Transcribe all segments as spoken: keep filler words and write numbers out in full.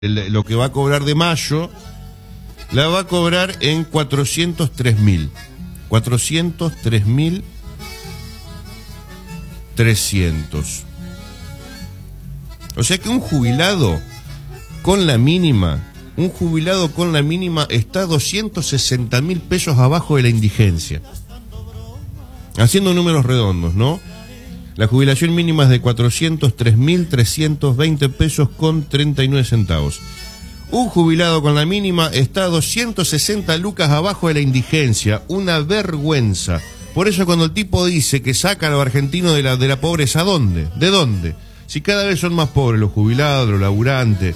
el, lo que va a cobrar de mayo, la va a cobrar en cuatrocientos tres mil. cuatrocientos tres mil trescientos. O sea que un jubilado con la mínima, un jubilado con la mínima está doscientos sesenta mil pesos abajo de la indigencia. Haciendo números redondos, ¿no? La jubilación mínima es de cuatrocientos tres mil trescientos veinte pesos con treinta y nueve centavos. Un jubilado con la mínima está doscientos sesenta lucas abajo de la indigencia. Una vergüenza. Por eso cuando el tipo dice que saca a los argentinos de la, de la pobreza, ¿dónde? ¿De dónde? Si cada vez son más pobres los jubilados, los laburantes.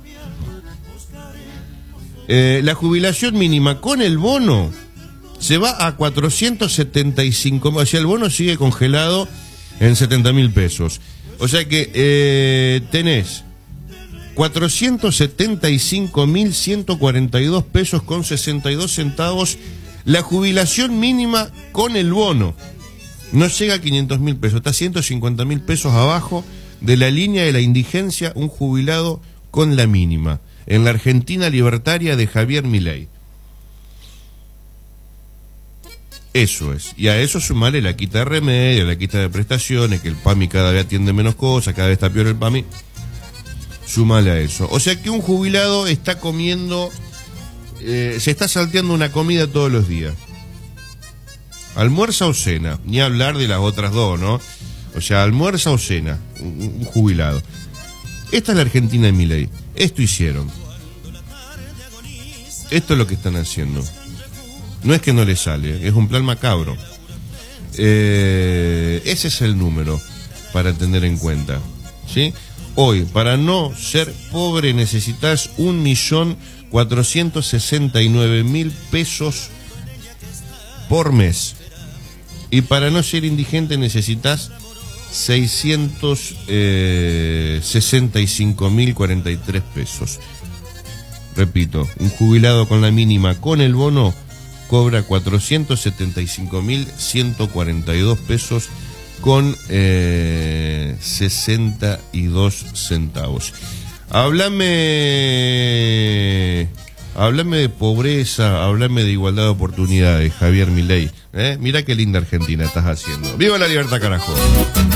Eh, la jubilación mínima con el bono se va a cuatrocientos setenta y cinco, o sea, el bono sigue congelado en setenta mil pesos. O sea que eh, tenés cuatrocientos setenta y cinco mil ciento cuarenta y dos pesos con sesenta y dos centavos. La jubilación mínima con el bono no llega a quinientos mil pesos, está ciento cincuenta mil pesos abajo de la línea de la indigencia, un jubilado con la mínima, en la Argentina libertaria de Javier Milei. Eso es. Y a eso sumarle la quita de remedio, la quita de prestaciones, que el PAMI cada vez atiende menos cosas, cada vez está peor el PAMI. Sumale a eso. O sea que un jubilado está comiendo, eh, se está salteando una comida todos los días. Almuerza o cena, ni hablar de las otras dos, ¿no? O sea, almuerza o cena, un, un jubilado. Esta es la Argentina de Milei. Esto hicieron. Esto es lo que están haciendo. No es que no le sale, es un plan macabro. Eh, ese es el número para tener en cuenta, ¿sí? Hoy, para no ser pobre, necesitas un millón cuatrocientos sesenta y nueve mil pesos por mes. Y para no ser indigente necesitas seiscientos sesenta y cinco mil cuarenta y tres pesos. Repito, un jubilado con la mínima con el bono cobra cuatrocientos setenta y cinco mil ciento cuarenta y dos pesos con eh, sesenta y dos centavos. Háblame, háblame de pobreza, háblame de igualdad de oportunidades, Javier Milei. ¿Eh? Mira qué linda Argentina estás haciendo. ¡Viva la libertad, carajo!